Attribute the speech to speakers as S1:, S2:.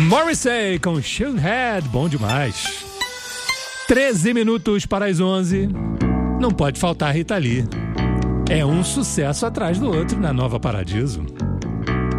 S1: Morrissey com Shoehead, bom demais. 13 minutos para as 11. Não pode faltar Rita Lee. É um sucesso atrás do outro na Nova Paradiso.